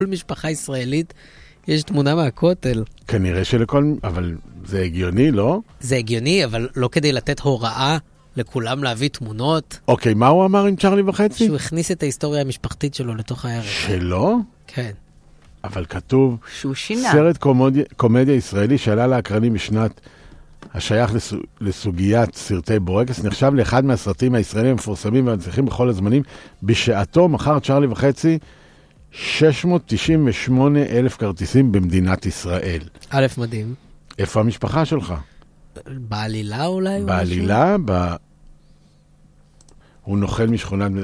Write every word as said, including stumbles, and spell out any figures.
משפחה ישראלית יש תמונה מהכותל. כנראה שלכל, אבל זה הגיוני, לא? זה הגיוני, אבל לא כדי לתת הוראה לכולם להביא תמונות. אוקיי, מה הוא אמר עם צ'רלי וחצי? שהוא הכניס את ההיסטוריה המשפחתית שלו לתוך הערב. שלא? כן. אבל כתוב, שהוא שינה. סרט קומדיה, קומדיה ישראלי שעלה לאקרנים בשנת השייך לסוג, לסוגיית סרטי בורקס, נחשב לאחד מהסרטים הישראלים המפורסמים והמצליחים בכל הזמנים. בשעתו מכר צ'רלי וחצי שש מאות תשעים ושמונה אלף כרטיסים במדינת ישראל. א' מדהים. איפה המשפחה שלך? בעלילה אולי? בעלילה, ב... הוא נוחל משכונת...